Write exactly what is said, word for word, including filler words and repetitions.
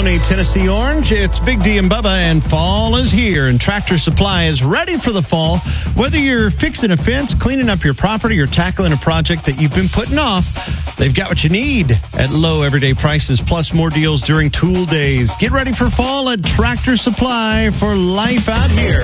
sunny Tennessee Orange. It's Big D and Bubba, and fall is here, and Tractor Supply is ready for the fall. Whether you're fixing a fence, cleaning up your property, or tackling a project that you've been putting off, they've got what you need at low everyday prices, plus more deals during tool days. Get ready for fall at Tractor Supply for life out here.